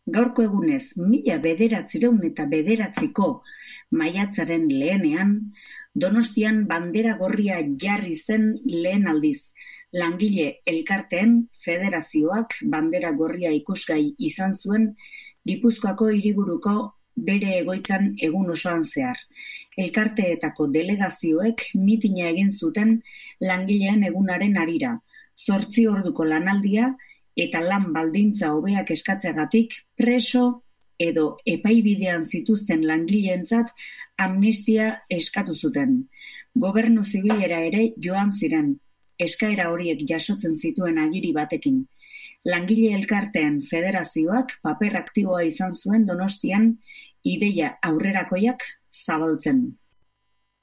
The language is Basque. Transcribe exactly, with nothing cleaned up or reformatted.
Gaurko egunez, mila bederatziehun eta bederatziko maiatzaren lehenean, Donostian bandera gorria jarri zen lehen aldiz. Langile elkarteen federazioak bandera gorria ikusgai izan zuen Gipuzkoako hiriburuko bere egoitzan egun osoan zehar. Elkarteetako delegazioek mitina egin zuten langileen egunaren harira, zortzi orduko lanaldia eta lan baldintza hobeak eskatzeagatik preso edo epaibidean zituzten langileentzat amnistia eskatu zuten. Gobernu zibilera ere joan ziren, eskaera horiek jasotzen zituen agiri batekin. Langile elkarteen federazioak paper aktiboa izan zuen Donostian ideia aurrerakoiak zabaltzen.